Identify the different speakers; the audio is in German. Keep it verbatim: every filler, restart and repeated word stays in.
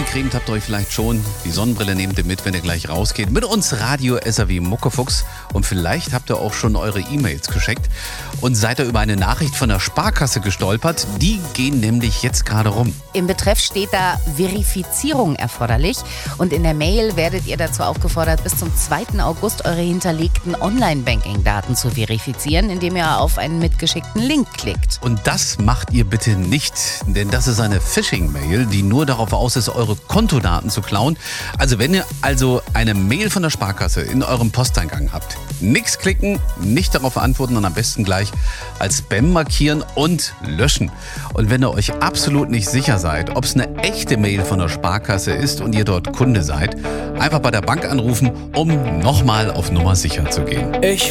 Speaker 1: eingecremt habt ihr euch vielleicht schon. Die Sonnenbrille nehmt ihr mit, wenn ihr gleich rausgeht. Mit uns Radio S R W Muckefuchs. Und vielleicht habt ihr auch schon eure E-Mails geschickt. Und seid ihr über eine Nachricht von der Sparkasse gestolpert. Die gehen nämlich jetzt gerade rum.
Speaker 2: Im Betreff steht da Verifizierung erforderlich. Und in der Mail werdet ihr dazu aufgefordert, bis zum zweiten August eure hinterlegten Online-Banking-Daten zu verifizieren, indem ihr auf einen mitgeschickten Link klickt.
Speaker 1: Und das macht ihr bitte nicht, denn das ist eine Phishing-Mail, die nur darauf aus ist, eure Kontodaten zu klauen. Also wenn ihr also eine Mail von der Sparkasse in eurem Posteingang habt, nichts klicken, nicht darauf antworten und am besten gleich als Spam markieren und löschen. Und wenn ihr euch absolut nicht sicher seid, ob es eine echte Mail von der Sparkasse ist und ihr dort Kunde seid, einfach bei der Bank anrufen, um nochmal auf Nummer sicher zu gehen.
Speaker 3: Ich